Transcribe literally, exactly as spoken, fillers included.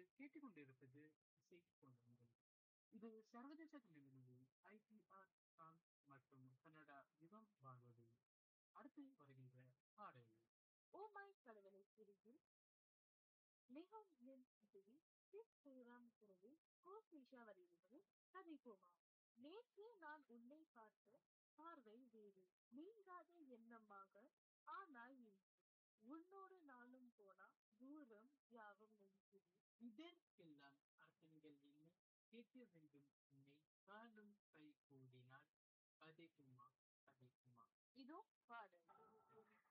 கேட்டுக்கொண்டிருப்பது இசை கோலங்கள். இது சர்வதேச நிகழ்வு ஐ டி ஆர் பிரான்ஸ் மற்றும் கனடா யுகம் வாழ்வது. அடுத்து வருகின்ற பாடல் ஓ மை கடவுளை சிறுகில் மிகவும் என் இசையில் சிஸ் ஸ்ரீராம் குரலில் கோசேஷா வருகிறது கதைப்போமா. நேற்று நான் உன்னை பார்த்த பார்வை வேறு, நீங்காத எண்ணமாக. ஆனால் இன்று உன்னோடு நானும் போனா தூரம் யாவும் நிற்கிறது. இதற்கெல்லாம் அர்த்தங்கள் என்ன? கேட்க வேண்டும் உன்னை காணும் கை கூடினால் கதைக்குமா கதைக்குமா. இதோ பாடல்.